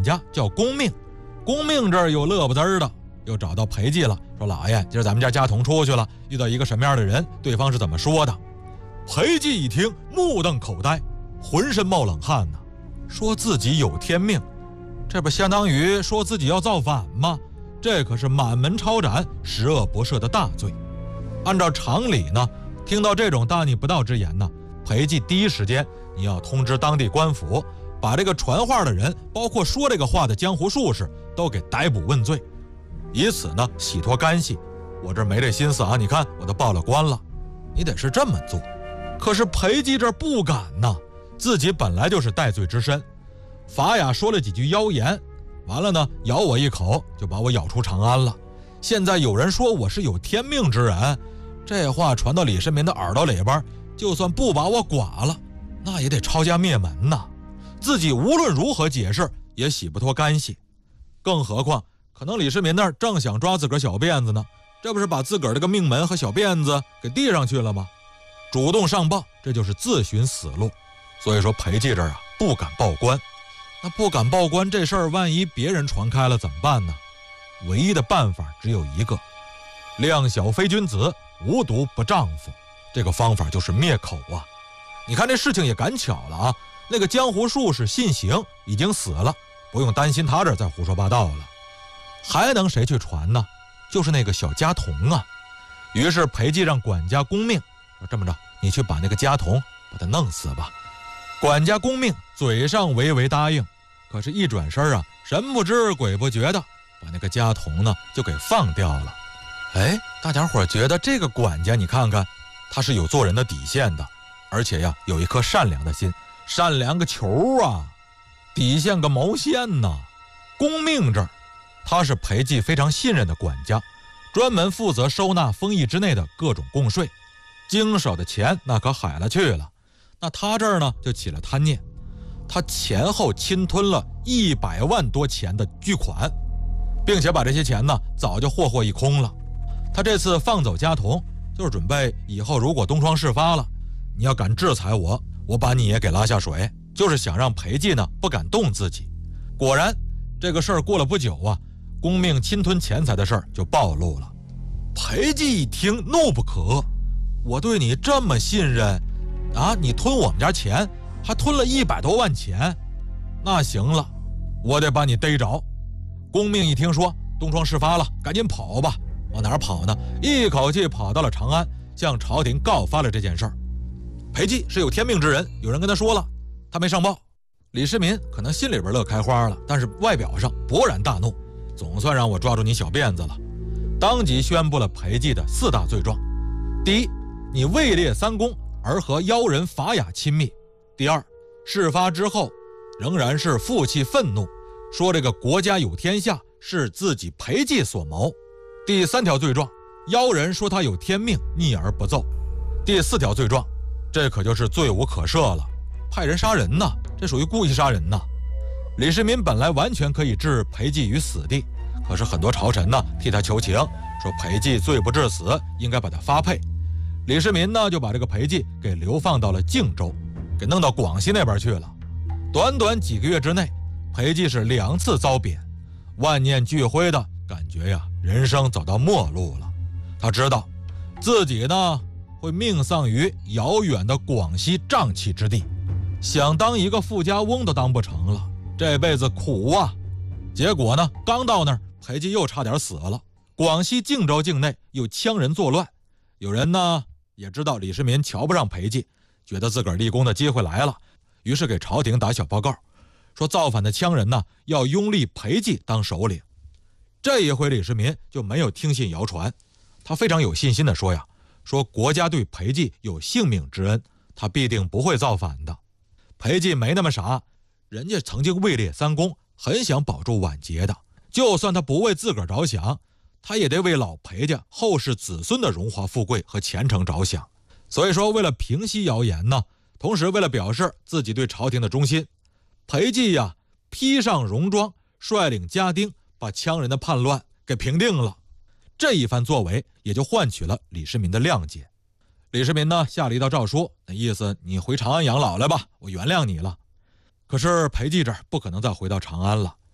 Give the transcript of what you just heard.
家叫公命，公命这儿又乐不滋的，又找到裴寂了，说老爷，今儿咱们家家童出去了，遇到一个什么样的人，对方是怎么说的。裴寂一听目瞪口呆，浑身冒冷汗呢，说自己有天命，这不相当于说自己要造反吗？这可是满门抄斩、十恶不赦的大罪。按照常理呢，听到这种大逆不道之言呢，裴寂第一时间你要通知当地官府，把这个传话的人，包括说这个话的江湖术士都给逮捕问罪，以此呢洗脱干系。我这没这心思啊，你看我都报了官了，你得是这么做。可是裴寂这不敢呢，自己本来就是戴罪之身，法雅说了几句妖言，完了呢咬我一口就把我咬出长安了。现在有人说我是有天命之人，这话传到李世民的耳朵里边，就算不把我剐了，那也得抄家灭门呐。自己无论如何解释也洗不脱干系，更何况可能李世民那儿正想抓自个儿小辫子呢，这不是把自个儿这个命门和小辫子给递上去了吗？主动上报，这就是自寻死路。所以说裴寂这儿啊不敢报官。那不敢报官这事儿，万一别人传开了怎么办呢？唯一的办法只有一个，量小非君子，无毒不丈夫。这个方法就是灭口啊。你看这事情也赶巧了啊，那个江湖术士信行已经死了，不用担心他这儿再胡说八道了。还能谁去传呢？就是那个小家童啊。于是裴寂让管家公命说，这么着，你去把那个家童把他弄死吧。管家公命嘴上唯唯答应，可是一转身啊，神不知鬼不觉的把那个家童呢就给放掉了。哎，大家伙觉得这个管家，你看看他是有做人的底线的，而且呀有一颗善良的心，善良个球啊，底线个毛线呢。公命这儿他是裴寂非常信任的管家，专门负责收纳封邑之内的各种贡税，经手的钱那可海了去了。那他这儿呢就起了贪念，他前后侵吞了100万多钱的巨款，并且把这些钱呢早就霍霍一空了。他这次放走家童，就是准备以后如果东窗事发了，你要敢制裁我，我把你也给拉下水，就是想让裴寂呢不敢动自己。果然这个事儿过了不久啊，公命侵吞钱财的事儿就暴露了。裴寂一听怒不可遏，我对你这么信任啊，你吞我们家钱，还吞了100多万钱，那行了，我得把你逮着。公命一听说东窗事发了，赶紧跑吧。往哪儿跑呢？一口气跑到了长安，向朝廷告发了这件事儿。裴寂是有天命之人，有人跟他说了，他没上报。李世民可能心里边乐开花了，但是外表上勃然大怒，总算让我抓住你小辫子了。当即宣布了裴寂的4大罪状：第一，你位列3公而和妖人法雅亲密；第二，事发之后仍然是负气愤怒，说这个国家有天下是自己裴寂所谋；第3条罪状，妖人说他有天命，逆而不奏；第4条罪状，这可就是罪无可赦了，派人杀人呐，这属于故意杀人呐。李世民本来完全可以置裴寂于死地，可是很多朝臣呢替他求情，说裴寂罪不至死，应该把他发配。李世民呢就把这个裴寂给流放到了靖州，给弄到广西那边去了。短短几个月之内，裴寂是2次遭贬，万念俱灰的感觉呀，人生走到末路了。他知道自己呢会命丧于遥远的广西瘴气之地，想当一个富家翁都当不成了，这辈子苦啊。结果呢刚到那儿，裴寂又差点死了。广西靖州境内有羌人作乱，有人呢也知道李世民瞧不上裴寂，觉得自个儿立功的机会来了，于是给朝廷打小报告，说造反的羌人呢要拥立裴寂当首领。这一回李世民就没有听信谣传，他非常有信心地说呀，说国家对裴寂有性命之恩，他必定不会造反的。裴寂没那么傻，人家曾经位列3公，很想保住晚节的，就算他不为自个儿着想，他也得为老裴家后世子孙的荣华富贵和前程着想。所以说为了平息谣言呢，同时为了表示自己对朝廷的忠心，裴寂呀披上戎装，率领家丁把羌人的叛乱给平定了。这一番作为也就换取了李世民的谅解。李世民呢下了一道诏书，那意思你回长安养老来吧，我原谅你了。可是裴寂这儿不可能再回到长安了，